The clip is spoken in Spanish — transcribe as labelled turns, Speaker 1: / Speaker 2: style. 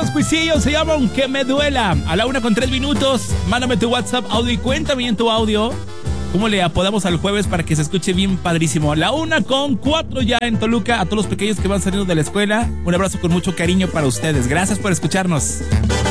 Speaker 1: los cuisillos se llaman Que Me Duela. A la 1:03. Mándame tu WhatsApp audio y cuéntame en tu audio cómo le apodamos al jueves para que se escuche bien padrísimo. La 1:04 ya en Toluca. A todos los pequeños que van saliendo de la escuela, un abrazo con mucho cariño para ustedes. Gracias por escucharnos.